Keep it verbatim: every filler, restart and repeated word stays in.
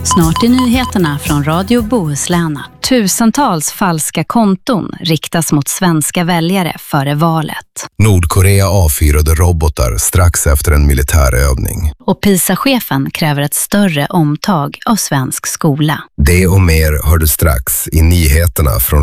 Snart i nyheterna från Radio Bohuslän. Tusentals falska konton riktas mot svenska väljare före valet. Nordkorea avfyrade robotar strax efter en militärövning. Och PISA-chefen kräver ett större omtag av svensk skola. Det och mer hör du strax i nyheterna från